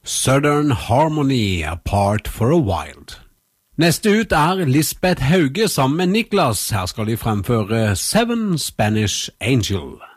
Southern Harmony, Apart for a While. Neste ut Lisbeth Hauge sammen med Niklas. Her skal de fremføre Seven Spanish Angel.